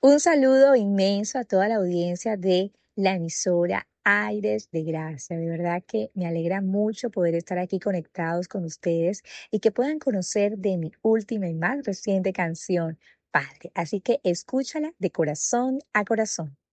Un saludo inmenso a toda la audiencia de la emisora Aires de Gracia. De verdad que me alegra mucho poder estar aquí conectados con ustedes y que puedan conocer de mi última y más reciente canción, Padre. Así que escúchala de corazón a corazón.